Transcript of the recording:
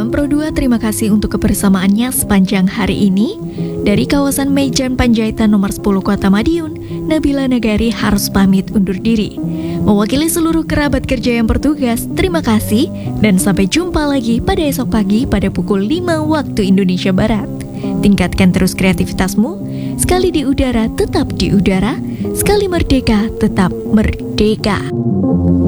Pro 2 terima kasih untuk kebersamaannya sepanjang hari ini. Dari kawasan Mejan Panjaitan nomor 10 Kota Madiun, Nabila Nagari harus pamit undur diri. Mewakili seluruh kerabat kerja yang bertugas, terima kasih dan sampai jumpa lagi pada esok pagi pada pukul 5 waktu Indonesia Barat. Tingkatkan terus kreativitasmu, sekali di udara tetap di udara, sekali merdeka tetap merdeka.